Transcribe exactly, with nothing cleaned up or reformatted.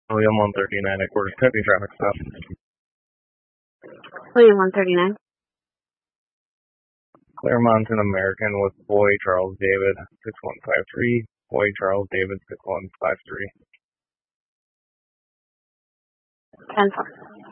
William one thirty-nine at Quarter Heavy traffic stop. William one thirty-nine. Claremont and American with Boy Charles David six one five three. Boy Charles David six one five three. ten four.